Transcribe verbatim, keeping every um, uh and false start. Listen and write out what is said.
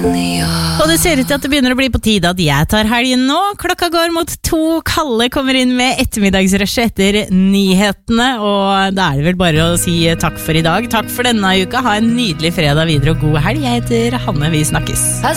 Og det ser ut til at det begynner å bli på tide at jeg tar helgen nå. Klokka går mot to, Kalle kommer inn med ettermiddagsrushet etter nyhetene, og da er det vel bare å si takk for i dag. Takk for denne uka, ha en nydelig fredag videre og god helg. Jeg heter Hanne, vi snakkes.